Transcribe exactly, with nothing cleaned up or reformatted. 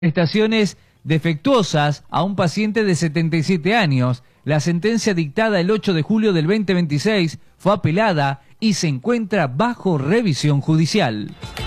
Prestaciones defectuosas a un paciente de setenta y siete años. La sentencia dictada el ocho de julio del dos mil veintiséis fue apelada y se encuentra bajo revisión judicial.